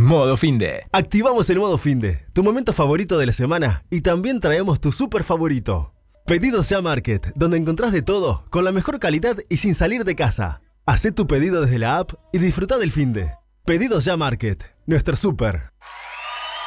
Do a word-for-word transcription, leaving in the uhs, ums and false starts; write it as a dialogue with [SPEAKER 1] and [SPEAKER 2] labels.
[SPEAKER 1] Modo Finde.
[SPEAKER 2] Activamos el modo Finde, tu momento favorito de la semana, y también traemos tu súper favorito. Pedidos Ya Market, donde encontrás de todo, con la mejor calidad y sin salir de casa. Hacé tu pedido desde la app y disfruta del finde. Pedidos Ya Market, nuestro súper.